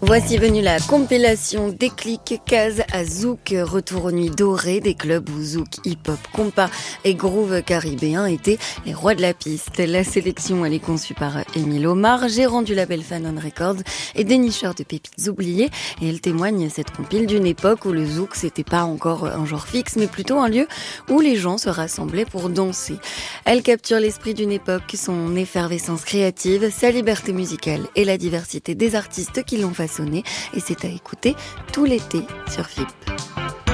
Voici venue la compilation Déclic, Case à Zouk, retour aux nuits dorées des clubs où Zouk, hip-hop, compas et groove caribéen étaient les rois de la piste. La sélection, elle est conçue par Émile Omar, gérant du label Fanon Records et dénicheur de pépites oubliées, et elle témoigne, cette compile, d'une époque où le Zouk, c'était pas encore un genre fixe, mais plutôt un lieu où les gens se rassemblaient pour danser. Elle capture l'esprit d'une époque, son effervescence créative, sa liberté musicale et la diversité des artistes qui l'ont façonné, et c'est à écouter tout l'été sur FIP.